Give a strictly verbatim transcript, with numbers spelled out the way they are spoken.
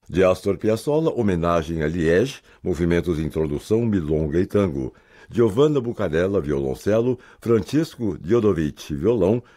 De Astor Piazzolla, homenagem a Liege, movimentos de introdução, milonga e tango. Giovanna Bucarella, violoncelo, Francisco Diodovich, violão,